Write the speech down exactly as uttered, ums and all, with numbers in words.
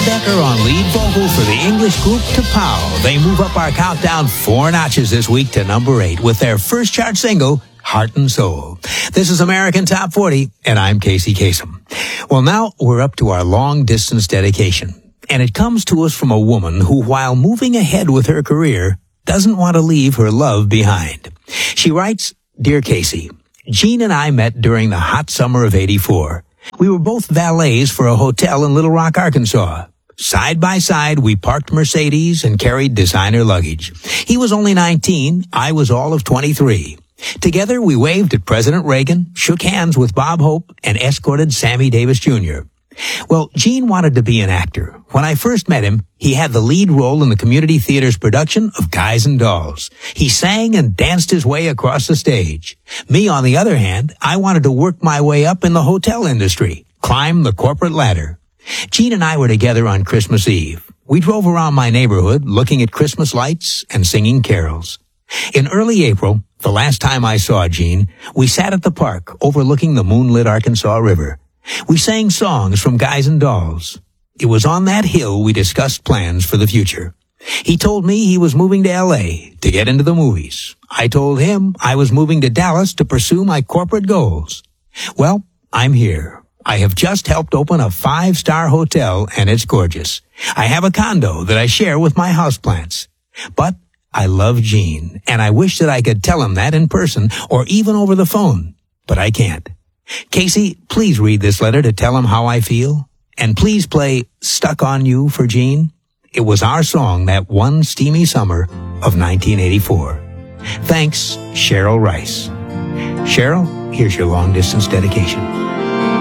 Becker on lead vocal for the English group T'Pau. They move up our countdown four notches this week to number eight with their first chart single, Heart and Soul. This is American Top forty, and I'm Casey Kasem. Well, now we're up to our long-distance dedication, and it comes to us from a woman who, while moving ahead with her career, doesn't want to leave her love behind. She writes, Dear Casey, Jean and I met during the hot summer of eighty-four. We were both valets for a hotel in Little Rock, Arkansas. Side by side, we parked Mercedes and carried designer luggage. He was only nineteen. I was all of twenty-three. Together, we waved at President Reagan, shook hands with Bob Hope, and escorted Sammy Davis Junior Well, Gene wanted to be an actor. When I first met him, he had the lead role in the Community Theater's production of Guys and Dolls. He sang and danced his way across the stage. Me, on the other hand, I wanted to work my way up in the hotel industry, climb the corporate ladder. Gene and I were together on Christmas Eve. We drove around my neighborhood looking at Christmas lights and singing carols. In early April, the last time I saw Gene, we sat at the park overlooking the moonlit Arkansas River. We sang songs from Guys and Dolls. It was on that hill we discussed plans for the future. He told me he was moving to L A to get into the movies. I told him I was moving to Dallas to pursue my corporate goals. Well, I'm here. I have just helped open a five-star hotel, and it's gorgeous. I have a condo that I share with my houseplants. But I love Gene, and I wish that I could tell him that in person or even over the phone, but I can't. Casey, please read this letter to tell him how I feel, and please play Stuck on You for Gene. It was our song that one steamy summer of nineteen eighty-four. Thanks, Cheryl Rice. Cheryl, here's your long-distance dedication.